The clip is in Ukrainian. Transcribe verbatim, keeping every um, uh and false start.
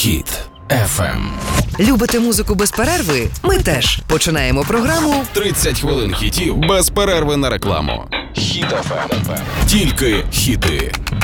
Хіт еф ем. Любите музику без перерви? Ми теж. Починаємо програму тридцять хвилин хітів без перерви на рекламу. Хіт еф ем. Тільки хіти.